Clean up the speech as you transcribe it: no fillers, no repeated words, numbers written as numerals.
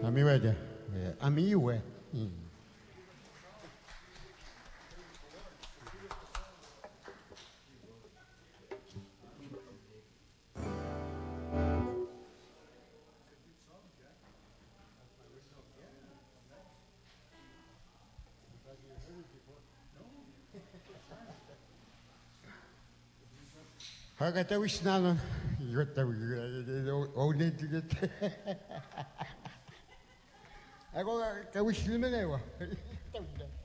Ami wedi. Ami yw e. Haga tawis na no. Igot tawis. Onet igot. Ako tawis naman eh wa.